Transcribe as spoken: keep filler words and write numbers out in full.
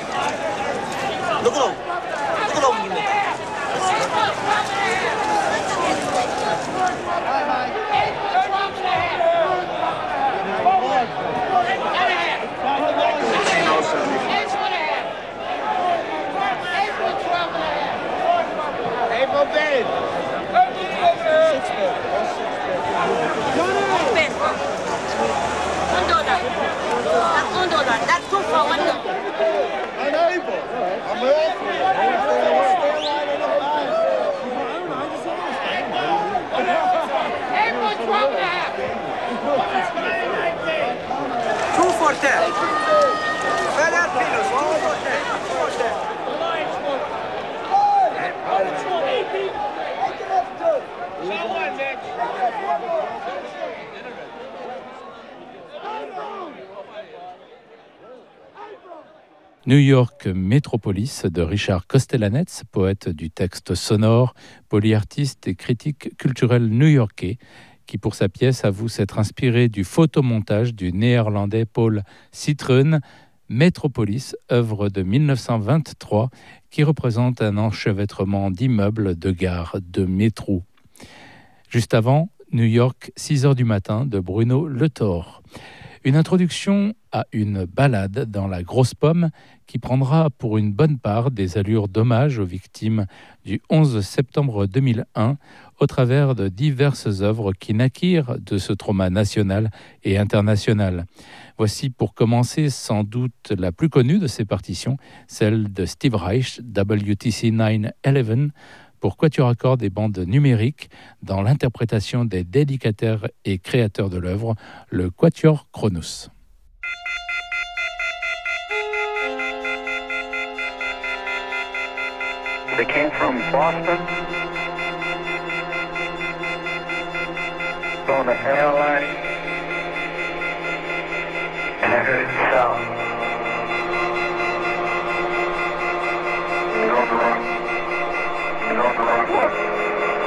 누구로? 누구로 옮깁니까? April bid. One dollar. That's one dollar. That's two for one dollar. I'm able. I'm able. April twelve and a half. Two for ten. Filipinos, two for ten. Two for ten. Someone, Mitch. New York Metropolis de Richard Kostelanetz, poète du texte sonore, polyartiste et critique culturel new-yorkais, qui pour sa pièce avoue s'être inspiré du photomontage du néerlandais Paul Citroen. Metropolis, œuvre de mille neuf cent vingt-trois, qui représente un enchevêtrement d'immeubles, de gares, de métro. Juste avant, New York, six heures du matin, de Bruno Le Thor. Une introduction à une ballade dans la grosse pomme qui prendra pour une bonne part des allures d'hommage aux victimes du onze septembre deux mille un au travers de diverses œuvres qui naquirent de ce trauma national et international. Voici pour commencer sans doute la plus connue de ces partitions, celle de Steve Reich, W T C neuf onze, pour quatuor à cordes et bandes numériques dans l'interprétation des dédicataires et créateurs de l'œuvre, le Quatuor Kronos. They came from Boston, on the airline, and I heard it sound. And on the rock, and on the rock.